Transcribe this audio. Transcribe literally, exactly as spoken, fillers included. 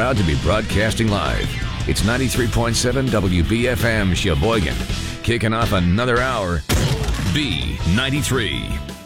proud to be broadcasting live. It's ninety-three point seven W B F M Sheboygan, kicking off another hour. B ninety-three.